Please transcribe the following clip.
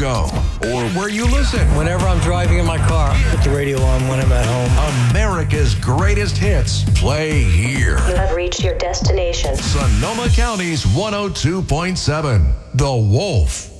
go or where you listen. Whenever I'm driving in my car, put the radio on when I'm at home. America's greatest hits play here. You have reached your destination. Sonoma County's 102.7, The Wolf.